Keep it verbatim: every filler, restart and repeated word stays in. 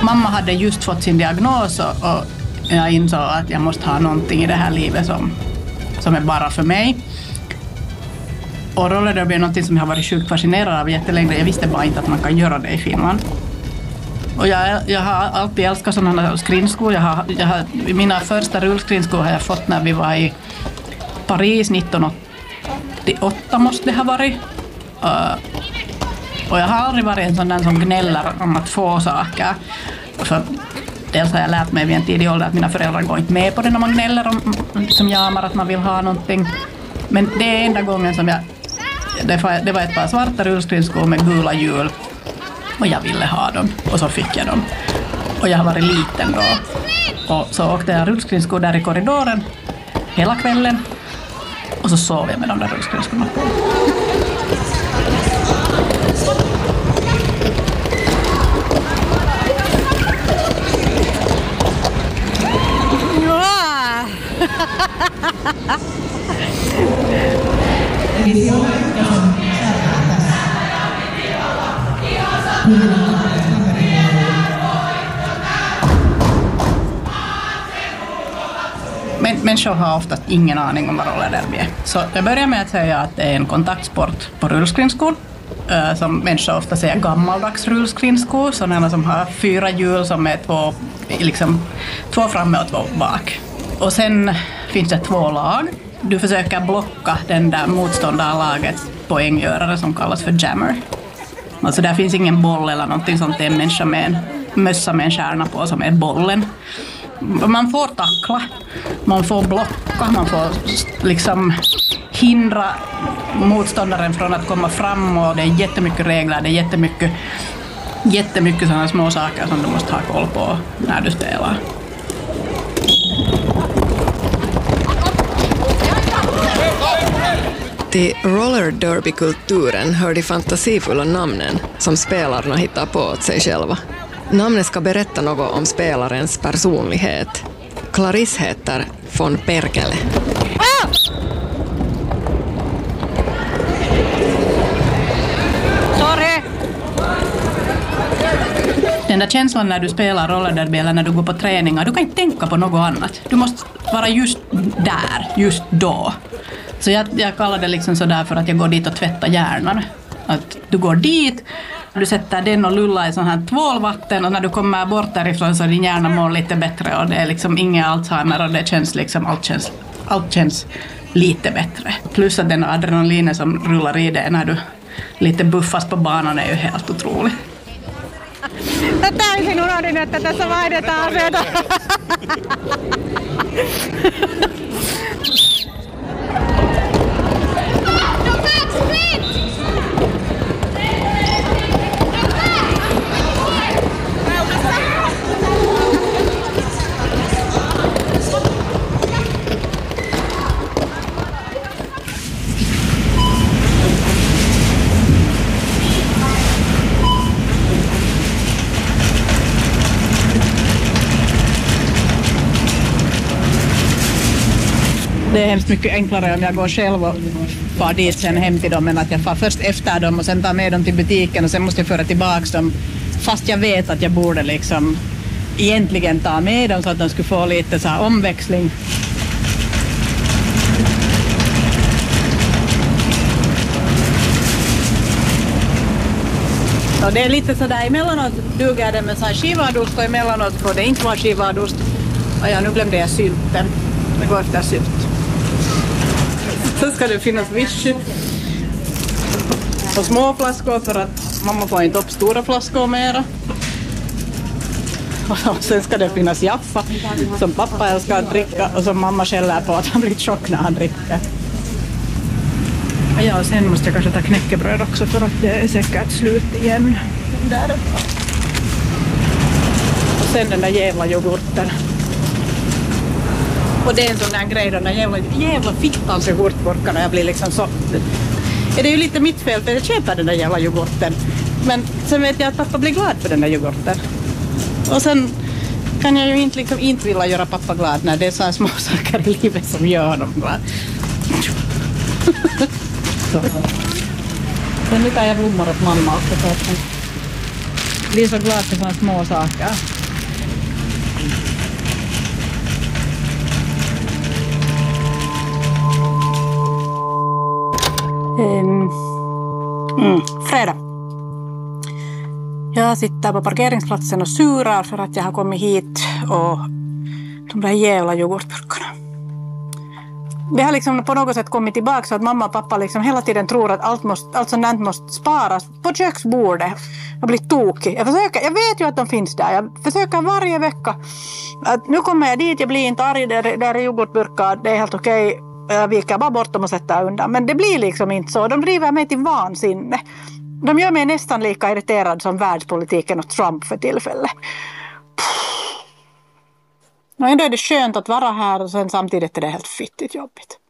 mamma hade just fått sin diagnos och, och jag insåg att jag måste ha någonting i det här livet som, som är bara för mig. Och rollerderby är någonting som jag har varit sjukt fascinerad av jättelänge. Jag visste bara inte att man kan göra det i Finland. Och jag, jag har alltid älskat sådana skridskor. Jag har, jag har, mina första rullskridskor har jag fått när vi var i Paris nittonhundraåttioåtta måste det ha varit. Uh, och jag har aldrig varit en sån där som gnäller om att få saker. För dels har jag lärt mig vid en tidig ålder att mina föräldrar går inte med på det när man gnäller om liksom jamar att man vill ha någonting. Men det är enda gången som jag... Det var, det var ett par svarta rullskridskor med gula hjul. Och jag ville ha dem. Och så fick jag dem. Och jag har varit liten då. Och så åkte jag rullskridskor där i korridoren hela kvällen. Och så sov jag med de där rullskridskorna på. Men människor har oftast ingen aning om vad rollerderby är. Så jag börjar med att säga att det är en kontaktsport på rullskridskor. Som människor ofta säger gammaldags rullskridskor. Sådana som har fyra hjul som är två, liksom, två framme och två bak. Och sen finns det två lag. Du försöker blocka den där motståndarlagets poänggörare som kallas för jammer. Alltså där finns ingen boll eller någonting sånt. Det är en människa med en mössa med en kärna på som är bollen. Man får tackla, man får blocka, man får liksom hindra motståndaren från att komma fram och det är jättemycket regler, det är jättemycket, jättemycket sådana små saker som du måste ha koll på när du spelar. Till rollerderby-kulturen hör de fantasifulla namnen som spelarna hittar på åt sig själva. Namnet ska berätta något om spelarens personlighet. Clarisse heter von Perkele. Ah! Sorry! Den där känslan när du spelar rollerderby eller när du går på träningar, du kan inte tänka på något annat. Du måste vara just där, just då. Så jag, jag kallar det liksom sådär för att jag går dit och tvättar hjärnan. Att du går dit, du sätter den och lullar i sån här tvålvatten och när du kommer bort därifrån så är din hjärna mår lite bättre och det är liksom ingen Alzheimer och det känns liksom, allt känns, allt känns lite bättre. Plus att den adrenalinen som rullar i det när du lite buffas på banan är ju helt otroligt. Täysin unohdin, että tässä vaihdetaan aseita. Det är hemskt mycket enklare om jag går själv och far dit sen hem till dem än att jag far först efter dem och sen tar med dem till butiken och sen måste jag föra tillbaka dem fast jag vet att jag borde liksom egentligen ta med dem så att de skulle få lite så här omväxling. Och det är lite sådär emellanåt duger det med så här skivadost och emellanåt får det inte vara skivadost. Och ja, nu glömde jag sylten. Det går efter sylt. Så ska det finnas vichy och små flaskor för att mamma får inte upp stora flaskor mera. Och sen ska det finnas jaffa som pappa älskar att dricka och som mamma skäller på att han blir tjock när han dricker. Ja, och sen måste jag kanske ta knäckebröd också för att det är säkert slut igen. Där. Och sen den där jävla yoghurten. Och det är en sån där grej, den där jävla, jävla fittans yoghurtburkarna. Jag blir liksom så... Det är ju lite mitt fel för jag köper den där jävla yoghurten. Men sen vet jag att pappa blir glad för den där yoghurten. Och sen kan jag ju inte, liksom, inte vilja göra pappa glad när det är sådana små saker i livet som gör honom glad. Så. Sen nu tar jag blommor åt mamma också för att hon blir så glad för sådana små saker. Um, mm, fredag. Jag sitter på parkeringsplatsen och surar för att jag har kommit hit och de där jävla yoghurtburkarna. Vi har liksom på något sätt kommit tillbaka så att mamma och pappa liksom hela tiden tror att allt, måste, allt sånt måste sparas på köksbordet. Jag blir tokig. Jag, försöker, jag vet ju att de finns där. Jag försöker varje vecka. Att nu kommer jag dit, jag blir inte arg, där, där är yoghurtburkar, det är helt okej. Jag viker bara bort dem och sätter undan. Men det blir liksom inte så. De driver mig till vansinne. De gör mig nästan lika irriterad som världspolitiken och Trump för tillfället. Och ändå är det skönt att vara här och sen samtidigt är det helt fittigt jobbigt.